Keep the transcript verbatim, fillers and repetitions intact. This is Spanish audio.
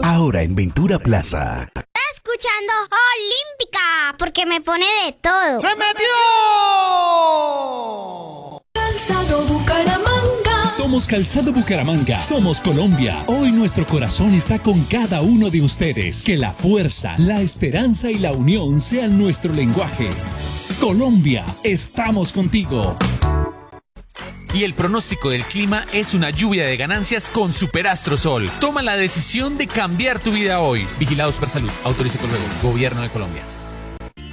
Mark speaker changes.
Speaker 1: ahora en Ventura Plaza.
Speaker 2: Escuchando Olímpica, porque me pone de todo.
Speaker 3: ¡Se metió!
Speaker 4: Calzado Bucaramanga.
Speaker 5: Somos Calzado Bucaramanga, somos Colombia. Hoy nuestro corazón está con cada uno de ustedes. Que la fuerza, la esperanza y la unión sean nuestro lenguaje. Colombia, estamos contigo.
Speaker 6: Y el pronóstico del clima es una lluvia de ganancias con Superastro Sol. Toma la decisión de cambiar tu vida hoy. Vigilado Supersalud. Autoriza Coljuegos. Gobierno de Colombia.